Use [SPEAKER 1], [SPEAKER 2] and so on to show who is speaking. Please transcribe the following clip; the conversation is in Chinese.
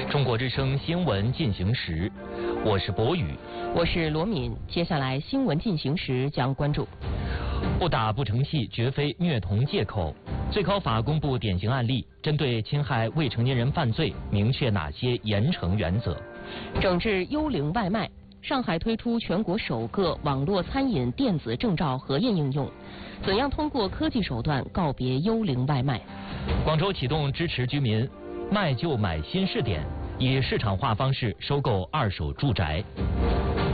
[SPEAKER 1] 中国之声新闻进行时，我是博宇，
[SPEAKER 2] 我是罗敏。接下来新闻进行时将关注：
[SPEAKER 1] 不打不成器，绝非虐童借口。最高法公布典型案例，针对侵害未成年人犯罪，明确哪些严惩原则。
[SPEAKER 2] 整治幽灵外卖，上海推出全国首个网络餐饮电子证照核验应用。怎样通过科技手段告别幽灵外卖？
[SPEAKER 1] 广州启动支持居民卖就买新试点，以市场化方式收购二手住宅。